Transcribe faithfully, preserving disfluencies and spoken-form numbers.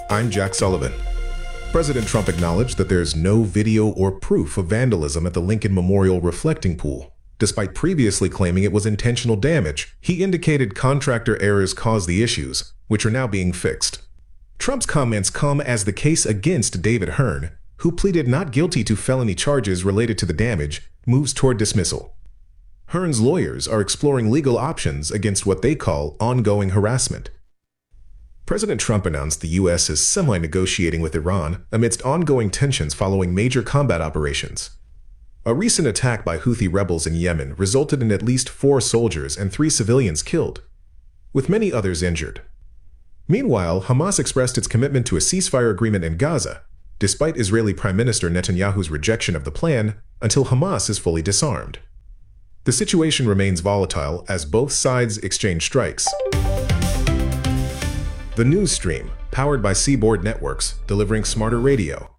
I'm Jack Sullivan. President Trump acknowledged that there's no video or proof of vandalism at the Lincoln Memorial reflecting pool. Despite previously claiming it was intentional damage, he indicated contractor errors caused the issues, which are now being fixed. Trump's comments come as the case against David Hearn, who pleaded not guilty to felony charges related to the damage, moves toward dismissal. Hearn's lawyers are exploring legal options against what they call ongoing harassment. President Trump announced the U S is semi-negotiating with Iran amidst ongoing tensions following major combat operations. A recent attack by Houthi rebels in Yemen resulted in at least four soldiers and three civilians killed, with many others injured. Meanwhile, Hamas expressed its commitment to a ceasefire agreement in Gaza, despite Israeli Prime Minister Netanyahu's rejection of the plan until Hamas is fully disarmed. The situation remains volatile as both sides exchange strikes. The news stream, powered by Seaboard Networks, delivering smarter radio.